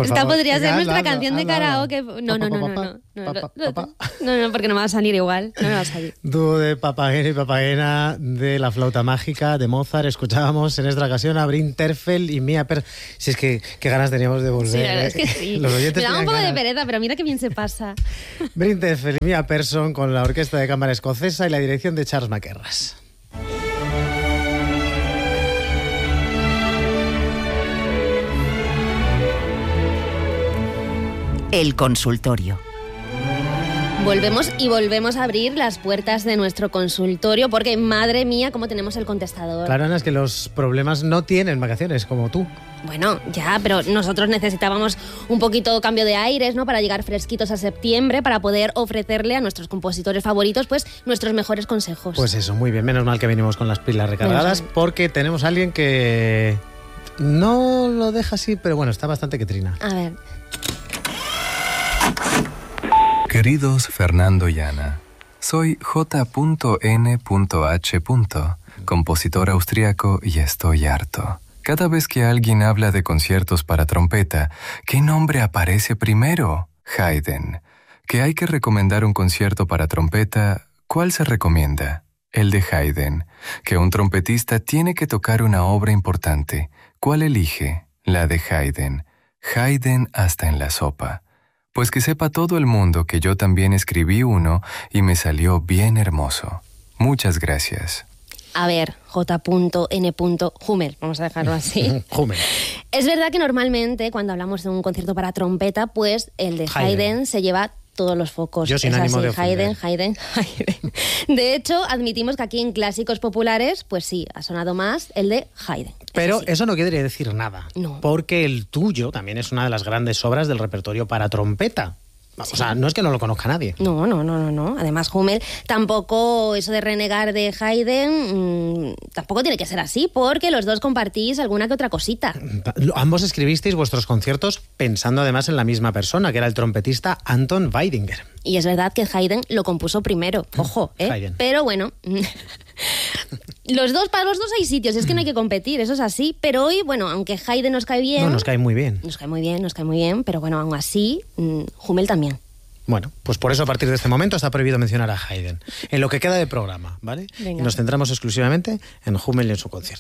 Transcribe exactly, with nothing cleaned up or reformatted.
Por Esta favor, podría venga, ser nuestra hazlo, canción de hazlo, karaoke. hazlo. No, no, no, no, Papá, no. No, papá, lo- lo- papá. no, no, porque no me va a salir igual. No me va a salir. Dúo de Papageno y Papagena de La flauta mágica de Mozart. Escuchábamos en esta ocasión a Bryn Terfel y Mia Per... Si es que qué ganas teníamos de volver. Sí, la verdad ¿eh? es que sí. Los oyentes Me da un tenían poco de ganas. pereza, pero mira qué bien se pasa. Bryn Terfel y Mia Persson con la Orquesta de Cámara Escocesa y la dirección de Charles Mackerras. El consultorio. Volvemos y volvemos a abrir las puertas de nuestro consultorio porque, madre mía, cómo tenemos el contestador. Claro, Ana, es que los problemas no tienen vacaciones, como tú. Bueno, ya, pero nosotros necesitábamos un poquito cambio de aires, ¿no? Para llegar fresquitos a septiembre, para poder ofrecerle a nuestros compositores favoritos, pues, nuestros mejores consejos. Pues eso, muy bien. Menos mal que venimos con las pilas recargadas, porque tenemos a alguien que no lo deja así, pero bueno, está bastante que trina. A ver. Queridos Fernando y Ana, soy J N H, compositor austriaco y estoy harto. Cada vez que alguien habla de conciertos para trompeta, ¿qué nombre aparece primero? Haydn. ¿Que hay que recomendar un concierto para trompeta? ¿Cuál se recomienda? El de Haydn. ¿Que un trompetista tiene que tocar una obra importante? ¿Cuál elige? La de Haydn. Haydn hasta en la sopa. Pues que sepa todo el mundo que yo también escribí uno y me salió bien hermoso. Muchas gracias. A ver, J N Hummel, vamos a dejarlo así. Hummel. Es verdad que normalmente cuando hablamos de un concierto para trompeta, pues el de Haydn, Haydn. se lleva todos los focos. Yo sin es ánimo así, de ofender. Haydn, Haydn, Haydn. De hecho, admitimos que aquí en clásicos populares, pues sí, ha sonado más el de Haydn. Pero sí. eso no quiere decir nada. No. Porque el tuyo también es una de las grandes obras del repertorio para trompeta. O Sí. sea, no es que no lo conozca nadie. No, no, no, no, no. Además, Hummel, tampoco eso de renegar de Haydn, mmm, tampoco tiene que ser así, porque los dos compartís alguna que otra cosita. Ambos escribisteis vuestros conciertos pensando además en la misma persona, que era el trompetista Anton Weidinger. Y es verdad que Haydn lo compuso primero, ojo, ¿eh? Haydn. Pero bueno, los dos, para los dos hay sitios, es que no hay que competir, eso es así. Pero hoy, bueno, aunque Haydn nos cae bien... No, nos cae muy bien. Nos cae muy bien, nos cae muy bien, pero bueno, aún así, mmm, Hummel también. Bueno, pues por eso a partir de este momento está prohibido mencionar a Haydn en lo que queda de programa, ¿vale? Venga. Y nos centramos exclusivamente en Hummel y en su concierto.